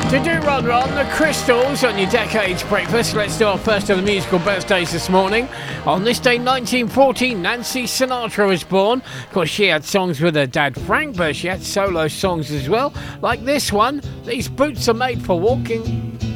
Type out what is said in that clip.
To do Run Run, the Crystals on your Decades Breakfast. Let's do our first of the musical birthdays this morning. On this day, 1914, Nancy Sinatra was born. Of course, she had songs with her dad Frank, but she had solo songs as well, like this one, These Boots Are Made for Walking.